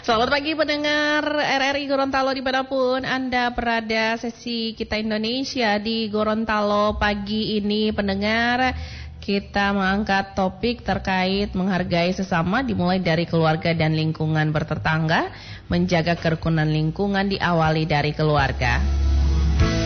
Selamat pagi pendengar RRI Gorontalo dimanapun Anda berada. Sesi Kita Indonesia di Gorontalo pagi ini pendengar, kita mengangkat topik terkait menghargai sesama dimulai dari keluarga dan lingkungan bertetangga. Menjaga kerukunan lingkungan diawali dari keluarga.